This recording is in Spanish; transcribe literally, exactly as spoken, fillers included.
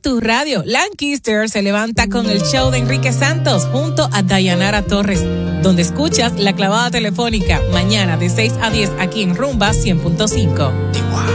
tu radio. Lancaster se levanta con el show de Enrique Santos junto a Dayanara Torres, donde escuchas La Clavada Telefónica mañana de seis a diez aquí en Rumba cien punto cinco.